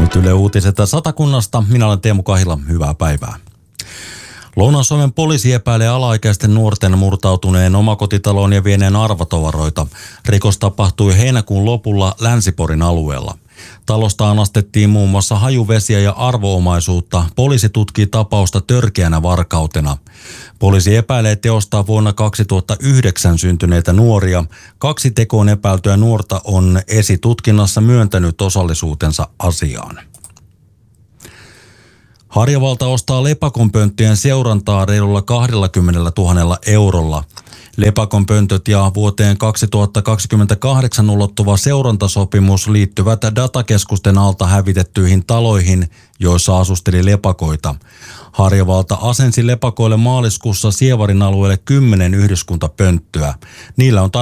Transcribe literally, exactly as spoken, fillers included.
nyt Yle Uutiset Satakunnasta. Minä olen Teemu Kahila. Hyvää päivää. Lounais-Suomen poliisi epäilee alaikäisten nuorten murtautuneen omakotitaloon ja vieneen arvotavaroita. Rikos tapahtui heinäkuun lopulla Länsi-Porin alueella. Talosta anastettiin muun muassa hajuvesiä ja arvoomaisuutta. Poliisi tutkii tapausta törkeänä varkautena. Poliisi epäilee teosta vuonna kaksituhattayhdeksän syntyneitä nuoria. Kaksi tekoon epäiltyä nuorta on esitutkinnassa myöntänyt osallisuutensa asiaan. Harjavalta ostaa lepakonpönttöjen seurantaa reilulla kaksikymmentätuhatta eurolla. Lepakonpöntöt ja vuoteen kaksituhattakaksikymmentäkahdeksan ulottuva seurantasopimus liittyvät datakeskusten alta hävitettyihin taloihin, joissa asusteli lepakoita. Harjavalta asensi lepakoille maaliskuussa Sievarin alueelle kymmenen yhdyskuntapönttöä. Niillä on